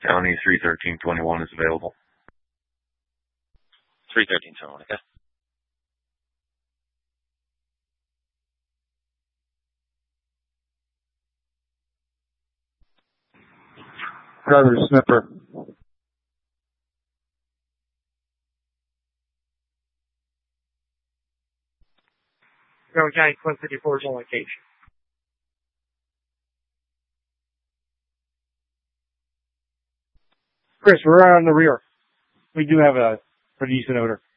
County 31321 is available. 31321, okay. Driver Sniffer. Maryland County Twin 54 is on location. Chris, we're right on the rear. We do have a pretty decent odor.